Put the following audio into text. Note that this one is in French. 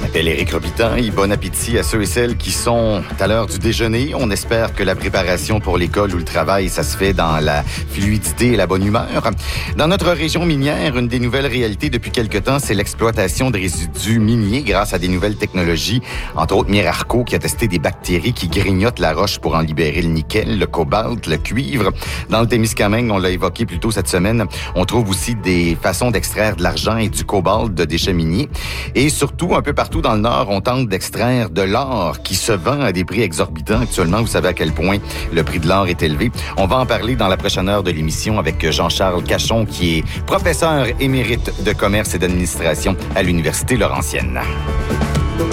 m'appelle Éric Robitaille. Bon appétit à ceux et celles qui sont à l'heure du déjeuner. On espère que la préparation pour l'école ou le travail, ça se fait dans la fluidité et la bonne humeur. Dans notre région minière, une des nouvelles réalités depuis quelque temps, c'est l'exploitation de résidus miniers grâce à des nouvelles technologies. Entre autres, Mirarco qui a testé des bactéries qui grignotent la roche pour en libérer le nickel, le cobalt, le cuivre. Dans le Témiscamingue, on l'a évoqué plus tôt cette semaine, on trouve aussi des façons d'extraire de l'argent et du cobalt de déchets miniers. Et surtout, un peu partout dans le Nord, on tente d'extraire de l'or qui se vend à des prix exorbitants. Actuellement, vous savez à quel point le prix de l'or est élevé. On va en parler dans la prochaine heure de l'émission avec Jean-Charles Cachon, qui est professeur émérite de commerce et d'administration à l'Université Laurentienne.